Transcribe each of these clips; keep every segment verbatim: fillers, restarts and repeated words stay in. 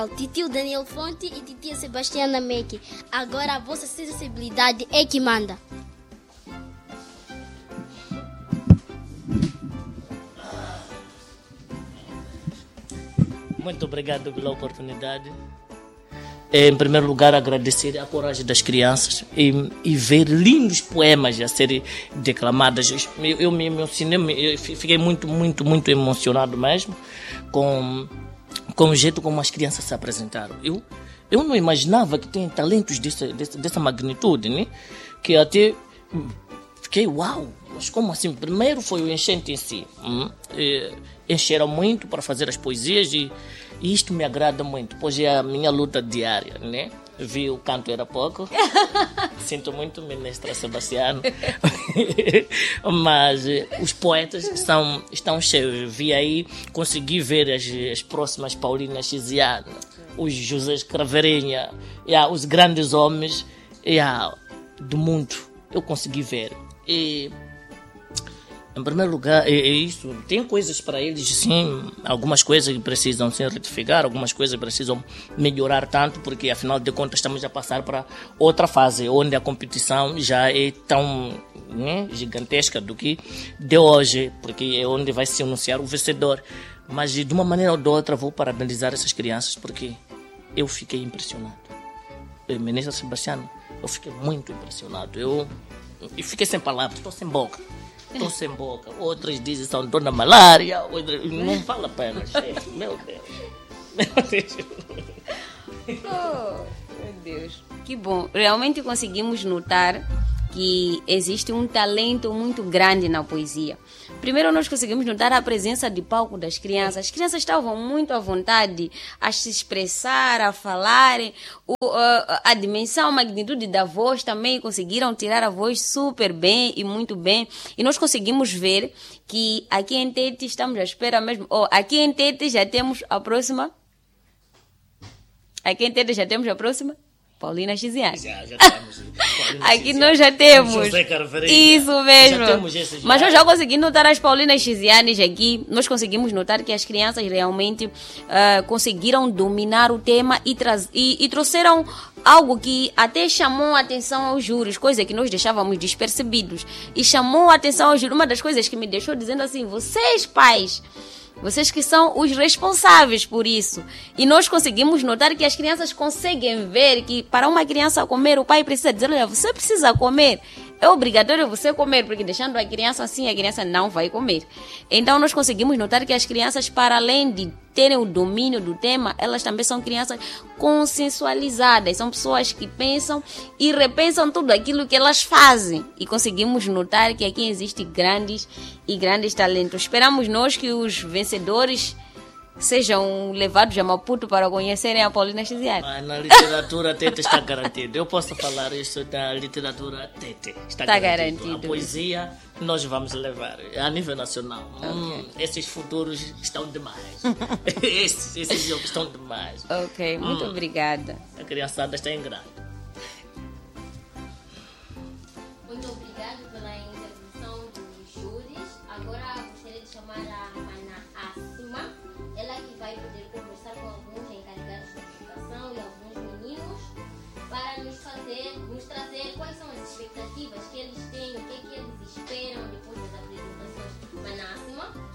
Titio Daniel Fonte e titia Sebastiana Meque. Agora a vossa sensibilidade é que manda. Muito obrigado pela oportunidade. Em primeiro lugar, agradecer a coragem das crianças e, e ver lindos poemas a serem declamados. Eu, eu me emocionei, eu fiquei muito, muito, muito emocionado mesmo com, com o jeito como as crianças se apresentaram. Eu, eu não imaginava que tem talentos dessa, dessa, dessa magnitude, né? Que até fiquei, uau! Mas como assim? Primeiro foi o enchente em si. Hum? E, encheram muito para fazer as poesias e, e isto me agrada muito, pois é a minha luta diária, né? Vi o canto era pouco, sinto muito, ministra Sebastiano, mas eh, os poetas são, estão cheios. Vi aí, consegui ver as, as próximas Paulina Chiziana, os José Craveirinha, yeah, os grandes homens yeah, do mundo, eu consegui ver. E, em primeiro lugar, é, é isso. Tem coisas para eles, sim. Algumas coisas que precisam se retificar, algumas coisas precisam melhorar tanto, porque afinal de contas estamos a passar para outra fase, onde a competição já é tão né, gigantesca do que de hoje, porque é onde vai se anunciar o vencedor. Mas de uma maneira ou de outra vou parabenizar essas crianças, porque eu fiquei impressionado. Ministra Sebastiano, eu fiquei muito impressionado. Eu, eu fiquei sem palavras, estou sem boca. Estou sem boca. Outras dizem que são dona malária. Outras... Não vale a pena, chefe. Meu Deus. Meu Deus. Oh, meu Deus. Que bom. Realmente conseguimos notar que existe um talento muito grande na poesia. Primeiro, nós conseguimos notar a presença de palco das crianças. As crianças estavam muito à vontade a se expressar, a falarem. O, a, a dimensão, a magnitude da voz também conseguiram tirar a voz super bem e muito bem. E nós conseguimos ver que aqui em Tete estamos à espera mesmo. Oh, aqui em Tete já temos a próxima. Aqui em Tete já temos a próxima. Paulina Chiziane. Já, já temos. Paulina Aqui Chiziane. Nós já temos. José Carvalho. Isso mesmo. Já temos esses. Mas nós já conseguimos notar as Paulinas Chizianes aqui. Nós conseguimos notar que as crianças realmente uh, conseguiram dominar o tema e, e, e trouxeram algo que até chamou a atenção aos júris, coisa que nós deixávamos despercebidos. E chamou a atenção aos júris. Uma das coisas que me deixou dizendo assim, vocês pais... Vocês que são os responsáveis por isso. E nós conseguimos notar que as crianças conseguem ver que para uma criança comer, o pai precisa dizer, olha, você precisa comer. É obrigatório você comer, porque deixando a criança assim, a criança não vai comer. Então nós conseguimos notar que as crianças, para além de terem o domínio do tema, elas também são crianças consensualizadas. São pessoas que pensam e repensam tudo aquilo que elas fazem. E conseguimos notar que aqui existem grandes e grandes talentos. Esperamos nós que os vencedores sejam levados a Maputo para conhecerem a Paulina Chiziane. Ah, na literatura Tete está garantido. Eu posso falar isso da literatura Tete. Está, está garantido. garantido. A poesia nós vamos levar a nível nacional. Okay. Hum, esses futuros estão demais. esses, esses jogos estão demais. Ok, muito hum, obrigada. A criançada está em grande. Muito obrigado pela intervenção dos júris. Agora gostaria de chamar a Ana Assima. Ela que vai poder conversar com alguns encarregados de educação e alguns meninos para nos fazer, nos trazer quais são as expectativas que eles têm, o que é que eles esperam depois das apresentações. Ana Assima.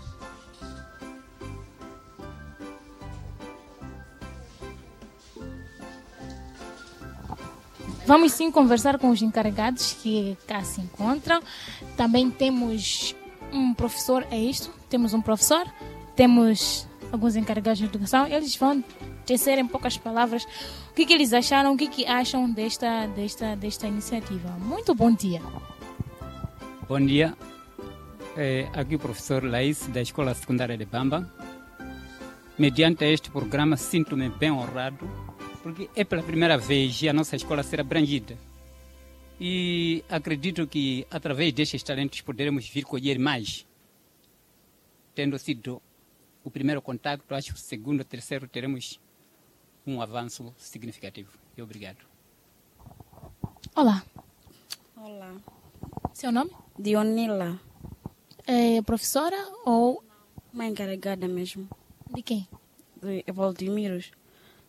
Vamos sim conversar com os encarregados que cá se encontram. Também temos um professor, é isto? Temos um professor, temos alguns encarregados de educação. Eles vão tecer em poucas palavras o que, que eles acharam, o que, que acham desta, desta, desta iniciativa. Muito bom dia. Bom dia. É, aqui o professor Laís, da Escola Secundária de Bamba. Mediante este programa, sinto-me bem honrado, porque é pela primeira vez a nossa escola ser abrangida. E acredito que, através destes talentos, poderemos vir colher mais. Tendo sido o primeiro contato, acho que o segundo, o terceiro, teremos um avanço significativo. E obrigado. Olá. Olá. Seu nome? Dionila. É professora ou... Uma encarregada mesmo. De quem? De Valdemiros.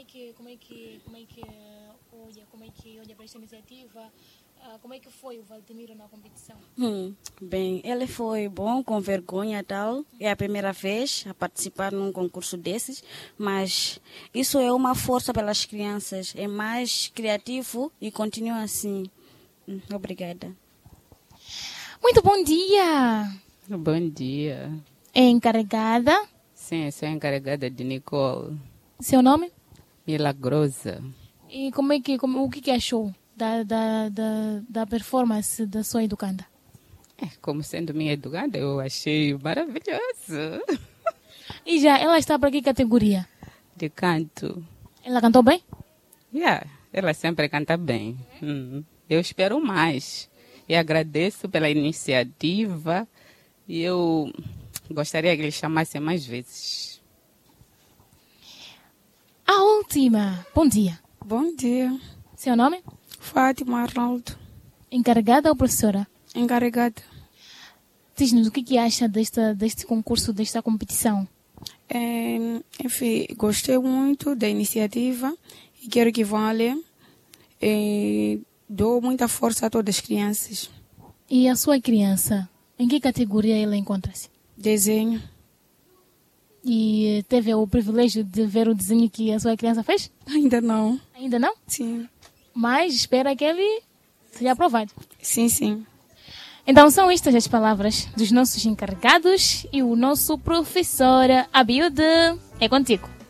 é que, como é que, como é que olha, como é que olha para esta iniciativa? Uh, como é que foi o Valdemiro na competição? Hum, bem, ele foi bom, com vergonha e tal. É a primeira vez a participar num concurso desses, mas isso é uma força pelas crianças. É mais criativo e continua assim. Hum, obrigada. Muito bom dia! Bom dia. É encarregada? Sim, sou encarregada de Nicole. Seu nome? Milagrosa. E como é que, como, o que, que achou da, da, da, da performance da sua educanda? É, como sendo minha educanda, eu achei maravilhoso. E já, ela está para que categoria? De canto. Ela cantou bem? Yeah, ela sempre canta bem. Hum, eu espero mais. E agradeço pela iniciativa. E eu gostaria que ele chamasse mais vezes. A última. Bom dia. Bom dia. Seu nome? Fátima Arnaldo. Encarregada ou professora? Encarregada. Diz-nos o que, que acha desta, deste concurso, desta competição. É, enfim, gostei muito da iniciativa e quero que valha. É, dou muita força a todas as crianças. E a sua criança, em que categoria ela encontra-se? Desenho. E teve o privilégio de ver o desenho que a sua criança fez? Ainda não. Ainda não? Sim. Mas espera que ele seja aprovado. Sim, sim. Então são estas as palavras dos nossos encarregados e o nosso professor Abilde. É contigo.